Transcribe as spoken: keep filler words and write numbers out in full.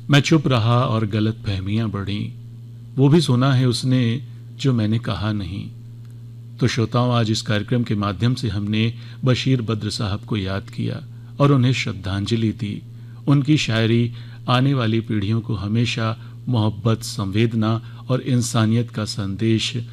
मैं चुप रहा और गलत फहमियां बढ़ी। वो भी सुना है उसने जो मैंने कहा नहीं। तो श्रोताओं, आज इस कार्यक्रम के माध्यम से हमने बशीर बद्र साहब को याद किया और उन्हें श्रद्धांजलि दी। उनकी शायरी आने वाली पीढ़ियों को हमेशा मोहब्बत, संवेदना और इंसानियत का संदेश